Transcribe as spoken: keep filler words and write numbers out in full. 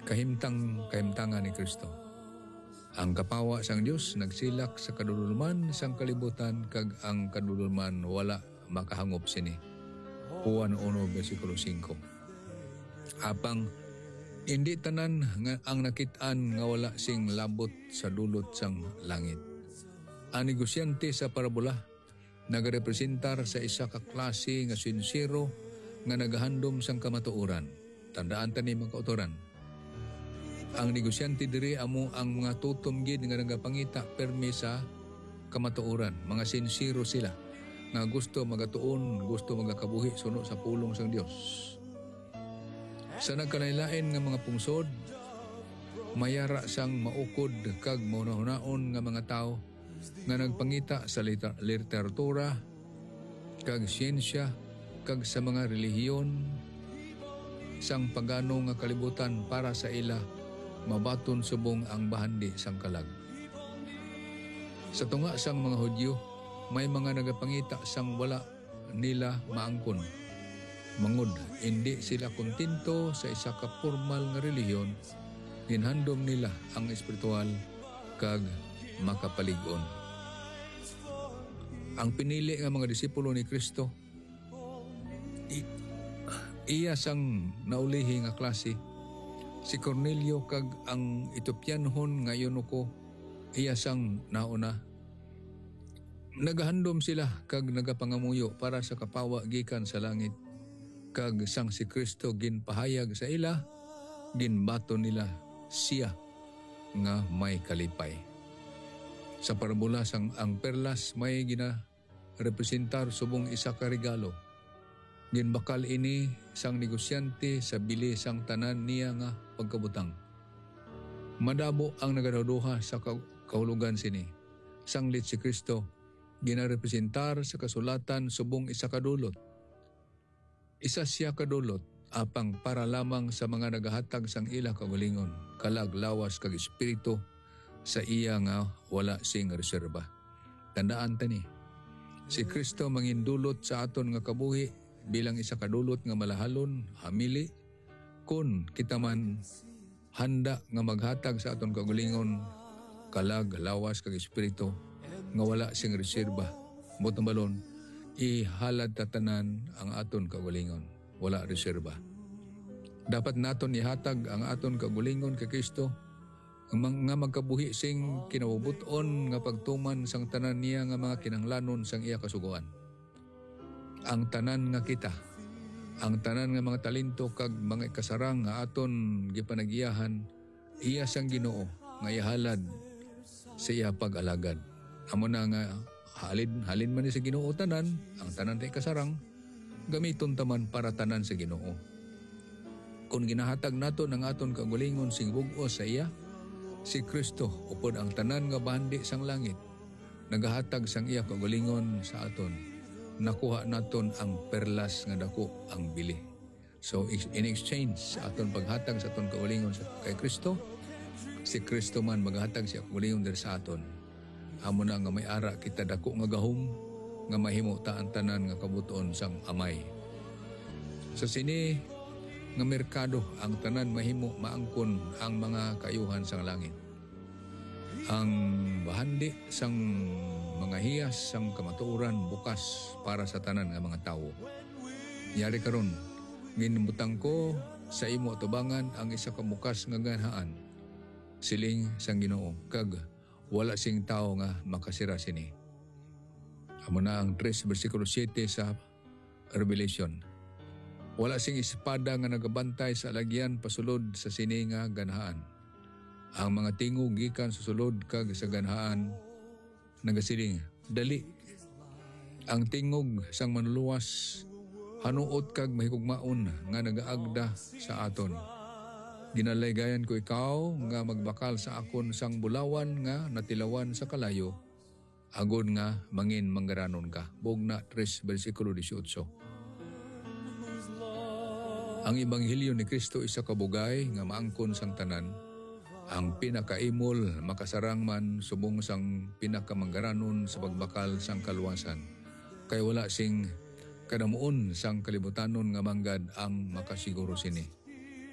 kahimtang kahimtangan ni Kristo. Ang kapawa sang Dios nagsilak sa kadululman sang kalibutan kag ang kadululman wala makahangop sini. Juan one versikulo five. Apang hindi tanan nga ang nakit-an nga wala sing labot sa dulot sang langit. Ang negosyante sa parabola nagarepresentar sa isa ka klase nga sincero nga nagahandom sang kamatuoran. Tandaan tani mga kautoran. Ang negosyante diri amo ang mga tutom gid nga nagapangita permi sa kamatuoran. Mga sincero sila nga gusto magatuon, gusto magakabuhi suno sa pulong sang Dios. Sa nagkalailain nga mga pungsod, mayara sang maukod kag maunahon nga mga tao nga nagpangita sa liter- literatura kag siyensya kag sa mga relihiyon sang pagano nga kalibutan para sa ila mabaton subong ang bahandi sang kalag. Sa tunga sang mga Hudyo, may mga nagapangita sang wala nila maangkon. Mangod, hindi sila kontento sa isa ka formal nga relihiyon, ginhandom nila ang espiritual kag makapalig-on. Ang pinili nga mga disipulo ni Kristo, i- iya sang naulihi nga klase, si Cornelio kag ang Ethiopianhon nga eunuko, iya sang nauna. Nagahandom sila kag nagapangamuyo para sa kapawa gikan sa langit. Kag sang si Kristo ginpahayag sa ila, ginbato nila siya nga may kalipay. Sa parabola sang ang perlas may gina representar subong isa ka regalo. Ginbakal ini sang negosyante sa bili sang tanan niya nga pagkabutang. Madabo ang nagadaduha sa kahulugan sini. Sanglit si Kristo ginarepresentar sa kasulatan subong isa ka dulot. Isa siya kadulot apang para lamang sa mga nagahatag sang ila kagalingon, kalag lawas kag espiritu sa iya nga wala sing reserba. Tandaan tani, si Kristo mangindulot sa aton nga kabuhi bilang isa kadulot nga malahalon, hamili, kun kita man handa nga maghatag sa aton kagalingon, kalag lawas kag espiritu nga wala sing reserba. Butang balon, ihalad tatanan ang aton kagalingon, wala reserba. Dapat naton ihatag ang aton kagalingon kay Kristo nga magkabuhi sing kinabubuton nga pagtuman sang tanan niya nga mga kinahanglanon sang iya kasuguan. Ang tanan nga kita, ang tanan nga mga talento kag mga kasarang nga aton gipanagiyahan, iya sang Ginoo nga ihalad sa iya pag-alagad. Amo na nga halin halin man ni sa Ginoo tanan, ang tanan tay kasarang gamiton taman para tanan sa Ginoo. Kung ginahatag naton ang aton kagalingon sing bug-o sa iya, si Kristo upod ang tanan nga bahandi sang langit, nagahatag sang iya kagalingon sa aton. Nakuha naton ang perlas nga dako ang bili. So in exchange sa aton paghatag sa aton kagalingon sa kay Kristo, si Kristo man maghatag siya kagalingon diri sa aton. Amo na nga may ara kita dako nga gahom nga mahimo ta ang tanan nga kabuton sang amay. Sa sini nga merkado ang tanan mahimo maangkon ang mga kayuhan sang langit. Ang bahandi sang mga hiyas sang kamatuoran bukas para sa tanan nga mga tawo. Yari karon, ginbutang ko sa imo atubangan ang isa ka bukas nga ganhaan, siling sang Ginoo, kag wala sing tao nga makasira sini. Amo na ang three versikulo seven sa Revelation. Wala sing espada nga nagabantay sa alagyan pasulod sa sini nga ganhaan. Ang mga tingog gikan sa sulod kag sa ganhaan nagasiling, dali. Ang tingog sang manluwas hanuot kag mahigugmaon nga nagaagda sa aton. Ginalaygayan ko ikaw nga magbakal sa akon sang bulawan nga natilawan sa kalayo, agon nga mangin manggaranon ka. Bugna three versikulo eighteen. Ang Ebanghelyo ni Kristo isa ka bugay nga maangkon sang tanan. Ang pinakaimol makasarang man subong sang pinakamanggaranon sa pagbakal sang kaluwasan. Kay wala sing kadamuon sang kalibutanon nga manggad ang makasiguro sini.